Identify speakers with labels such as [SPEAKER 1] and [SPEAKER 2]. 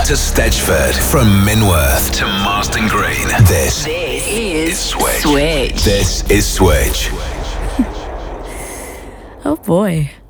[SPEAKER 1] to Stedgeford, from Minworth to Marston Green. This is Switch. This is Switch.
[SPEAKER 2] Oh boy.